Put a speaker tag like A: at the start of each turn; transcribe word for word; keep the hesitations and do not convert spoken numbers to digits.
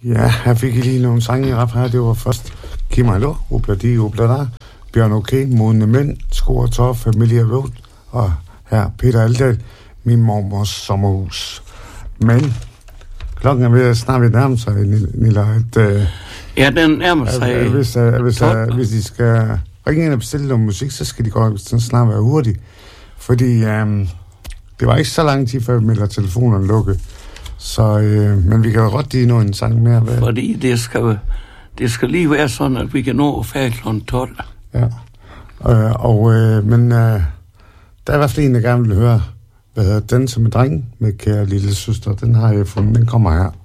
A: Ja, her fik I lige nogle sange i rap her. Det var først Kim Hallo, Obladi, Oblada, Bjørn Okay, Modne Mænd, Sko og Tår, Familie Road, og her Peter Aldal, Min mormors sommerhus. Men klokken er ved at snart ved nærme sig, Nilla, at... Uh,
B: ja, den nærmer sig.
A: At, at, hvis, uh, hvis, uh, hvis de skal ringe ind og bestille noget musik, så skal de godt snart være hurtige. Fordi um, det var ikke så lang tid, før vi melder telefonerne lukke. Så, uh, men vi kan jo godt lige nå en sang mere. Hvad?
B: Fordi det skal, det skal lige være sådan, at vi kan nå færdig klokken tolv.
A: Ja, uh, og, uh, men uh, der er i hvert fald en, der gerne vil høre, hvad hedder Den som en dreng med Kære lille søster. Den har jeg fundet, den kommer her.